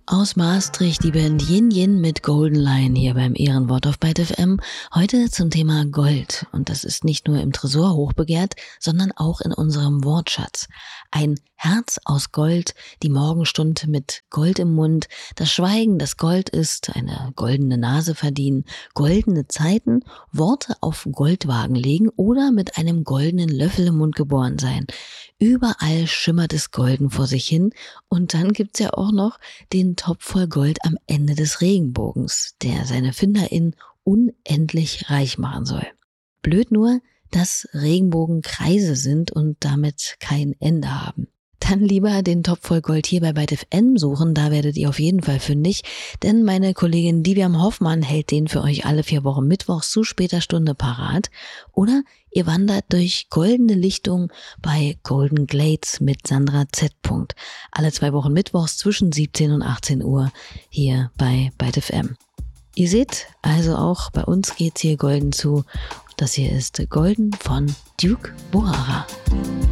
Aus Maastricht die Band Yin Yin mit Golden Line hier beim Ehrenwort auf Byte FM. Heute zum Thema Gold. Und das ist nicht nur im Tresor hochbegehrt, sondern auch in unserem Wortschatz. Ein Herz aus Gold, die Morgenstunde mit Gold im Mund, das Schweigen, das Gold ist, eine goldene Nase verdienen, goldene Zeiten, Worte auf Goldwagen legen oder mit einem goldenen Löffel im Mund geboren sein. Überall schimmert es golden vor sich hin. Und dann gibt's ja auch noch den Topf voll Gold am Ende des Regenbogens, der seine FinderInnen unendlich reich machen soll. Blöd nur, dass Regenbogen Kreise sind und damit kein Ende haben. Dann lieber den Topf voll Gold hier bei Byte FM suchen, da werdet ihr auf jeden Fall fündig, denn meine Kollegin Diviam Hoffmann hält den für euch alle 4 Wochen mittwochs zu später Stunde parat. Oder ihr wandert durch goldene Lichtungen bei Golden Glades mit Sandra Z. Alle 2 Wochen mittwochs zwischen 17 und 18 Uhr hier bei Byte FM. Ihr seht, also auch bei uns geht's hier golden zu. Das hier ist Golden von Duke Bohara.